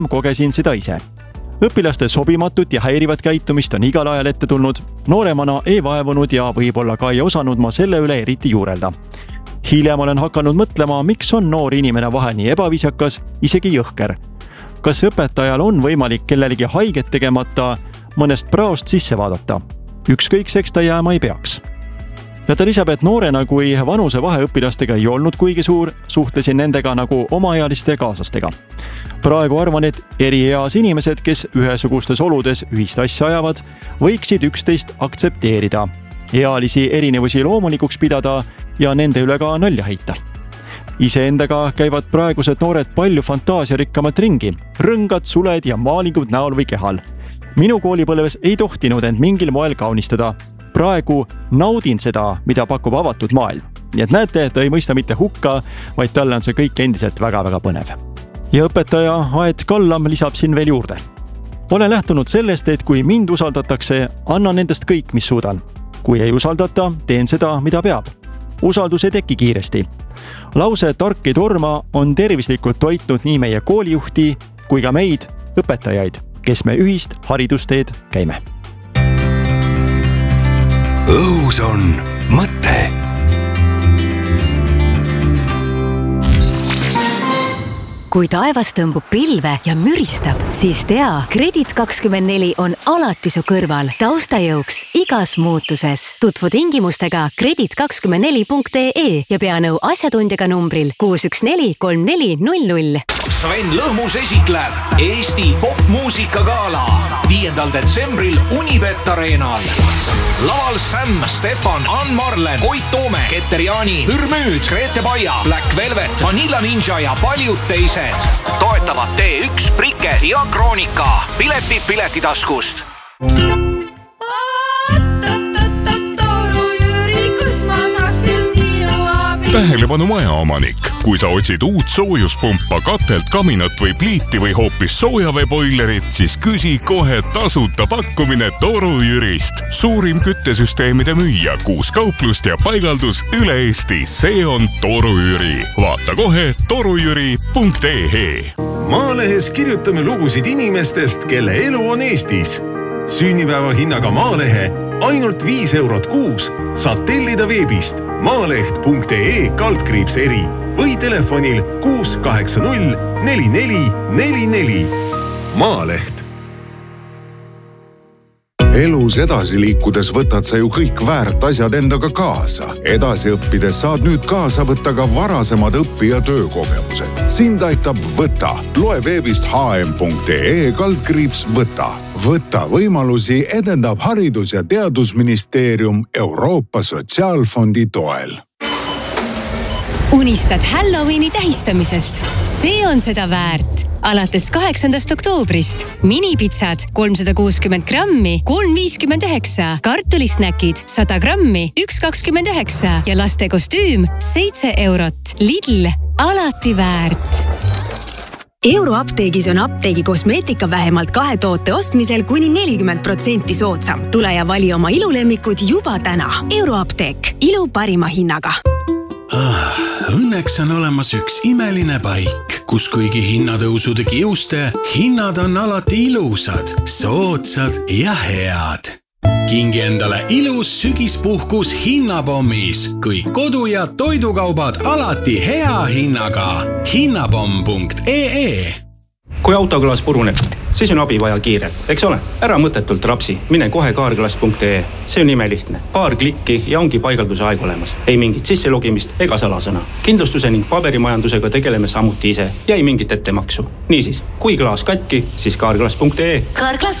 kogesin seda ise. Õpilaste sobimatut ja häirivat käitumist on igal ajal ette tulnud. Nooremana ei vaevunud ja võib-olla ka ei osanud ma selle üle eriti juurelda. Hiljem olen hakanud mõtlema, miks on noor inimene vahel nii ebaviisakas, isegi jõhker. Kas õpetajal on võimalik kellelegi haiget tegemata mõnest praost sisse vaadata? Ükskõikseks ta jääma ei peaks. Ja ta lisab, et noorena, kui vanusevahe õpilastega ei olnud kuigi suur, suhtlesin nendega nagu omaealiste kaaslastega. Praegu arvan, et eri eas inimesed, kes ühesugustes oludes ühist asja ajavad, võiksid üksteist aktsepteerida, ealisi erinevusi loomulikuks pidada ja nende üle ka nalja heita. Iseendaga käivad praegused noored palju fantaasiarikkamat ringi, rõngad, suled ja maalingud näol või kehal. Minu koolipõlves ei tohtinud end mingil moel kaunistada. Praegu naudin seda, mida pakub avatud maailm. Nii et näete, ta ei mõista mitte hukka, vaid talle on see kõik endiselt väga-väga põnev. Ja õpetaja Aet Kallam lisab siin veel juurde. Olen lähtunud sellest, et kui mind usaldatakse, annan endast kõik, mis suudan. Kui ei usaldata, teen seda, mida peab. Usaldus ei teki kiiresti. Lause tark ei torma on tervislikult toitnud nii meie koolijuhti kui ka meid, õpetajaid, kes me ühist haridusteed käime. Õhus on mõte. Kui taevas tõmbub pilve ja müristab, siis tea, Kredit24 on alati su kõrval, taustajõuks igas muutuses. Tutvu tingimustega kredit24.ee ja pea nõu asjatundjaga numbril 6143400. Sven Lõhmus esitleb Eesti popmuusikagala 5. detsembril Unibet Arenal. Laval Sam, Stefan, Ann Marlen, Koit Toome, Keter Jaani, Pürmüüd, Grete Baia, Black Velvet, Vanilla Ninja ja paljud teised. Toetavad T1, Prike ja Kroonika. Piletid Piletitaskust. Tähelepanu majaomanik. Kui sa otsid uut soojuspumpa, katelt, kaminat või pliiti või hoopis soojaveeboilerit, siis küsi kohe tasuta pakkumine Toru Jürist. Suurim küttesüsteemide müüja, 6 kauplust ja paigaldus üle Eesti. See on Toru Jüri. Vaata kohe torujüri.ee. Maalehes kirjutame lugusid inimestest, kelle elu on Eestis. Sünnipäeva hinnaga Maalehe ainult 5 eurot kuus saad tellida veebist maaleht.ee/eri või telefonil 680 4444. Maaleht. Elus edasi liikudes võtad sa ju kõik väärt asjad endaga kaasa. Edasi õppides saad nüüd kaasa võtta ka varasemad õpi- ja töökogemused. Sind aitab Võta. Loe veebist hm.ee/võta. Võta võimalusi edendab Haridus- ja Teadusministeerium Euroopa Sotsiaalfondi toel. Unistad Halloweeni tähistamisest? See on seda väärt. Alates 8. oktoobrist minipitsad 360 grammi 3,59, kartulisnäkid 100 grammi 1,29 ja laste kostüüm 7 eurot. Lidl, alati väärt. Euroapteegis on apteegi kosmeetika vähemalt 2 toote ostmisel kuni 40% soodsam. Tule ja vali oma ilulemmikud juba täna. Euroapteek, ilu parima hinnaga. Õnneks on olemas üks imeline paik, kus kuigi hinnatõusude kiuste, hinnad on alati ilusad, soodsad ja head. Kingi endale ilus sügispuhkus hinnapommis. Kõik kodu- ja toidukaubad alati hea hinnaga. Hinnapomm.ee. Kui autokõlas puruneb, siis on abi vaja kiirelt, eks ole? Ära mõttetult rapsi, mine kohe kaarkõlas.ee. See on imelihtne. Paar klikki ja ongi paigalduse aeg olemas. Ei mingit sisselogimist ega salasõna. Kindlustuse ning paberimajandusega tegeleme samuti ise ja ei mingit ettemaksu. Niisiis, kui klaas katki, siis kaarkõlas.ee. Kaarklas